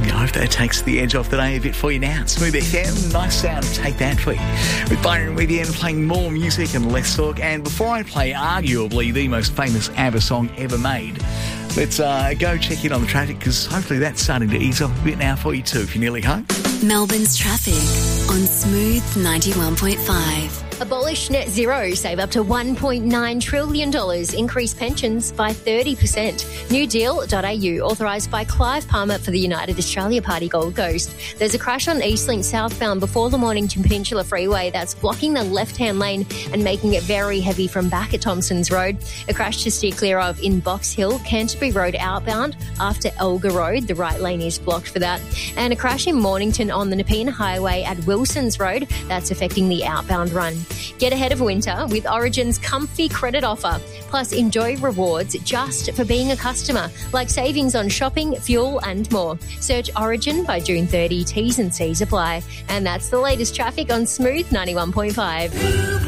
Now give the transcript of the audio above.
I hope that takes the edge off the day a bit for you now. Smooth FM, nice sound of Take That for you. With Byron with you and playing more music and less talk. And before I play arguably the most famous ABBA song ever made, let's go check in on the traffic, because hopefully that's starting to ease off a bit now for you too, if you're nearly home. Melbourne's traffic on Smooth 91.5. Abolish net zero, save up to $1.9 trillion, increase pensions by 30%. Newdeal.au, authorised by Clive Palmer for the United Australia Party Gold Coast. There's a crash on Eastlink southbound before the Mornington Peninsula Freeway that's blocking the left-hand lane and making it very heavy from back at Thompsons Road. A crash to steer clear of in Box Hill, Canterbury Road outbound after Elgar Road. The right lane is blocked for that. And a crash in Mornington on the Nepean Highway at Wilsons Road. That's affecting the outbound run. Get ahead of winter with Origin's comfy credit offer. Plus, enjoy rewards just for being a customer, like savings on shopping, fuel and more. Search Origin by June 30. T's and C's apply. And that's the latest traffic on Smooth 91.5.